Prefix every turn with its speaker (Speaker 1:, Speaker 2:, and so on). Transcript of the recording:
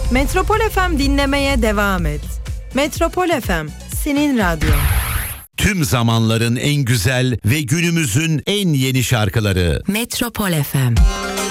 Speaker 1: Metropol FM dinlemeye devam et. Metropol FM, senin radyo.
Speaker 2: Tüm zamanların en güzel ve günümüzün en yeni şarkıları.
Speaker 3: Metropol FM.